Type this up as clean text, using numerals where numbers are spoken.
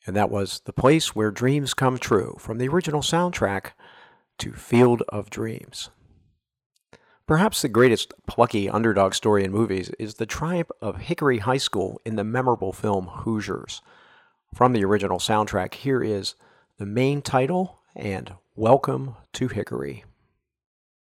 And that was The Place Where Dreams Come True from the original soundtrack to Field of Dreams. Perhaps the greatest plucky underdog story in movies is the triumph of Hickory High School in the memorable film Hoosiers. From the original soundtrack, here is the main title and Welcome to Hickory.